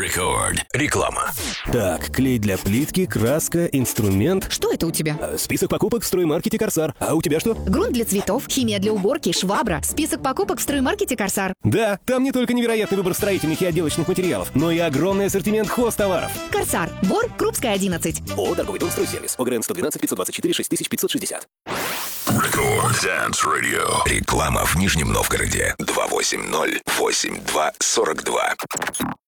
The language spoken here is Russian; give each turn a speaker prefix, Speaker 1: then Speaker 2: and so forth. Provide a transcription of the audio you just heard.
Speaker 1: Рекорд. Реклама.
Speaker 2: Так, клей для плитки, краска, инструмент.
Speaker 3: Что это у тебя?
Speaker 2: Список покупок в строймаркете «Корсар». А у тебя что?
Speaker 3: Грунт для цветов, химия для уборки, швабра. Список покупок в строймаркете «Корсар».
Speaker 2: Да, там не только невероятный выбор строительных и отделочных материалов, но и огромный ассортимент хозтоваров.
Speaker 3: «Корсар». Бор, Крупская, 11.
Speaker 2: ООО «Торговый дом «Стройсервис». ОГРН 112 524 6560.
Speaker 1: Рекорд Dance Radio. Реклама в Нижнем Новгороде. 280-82-42.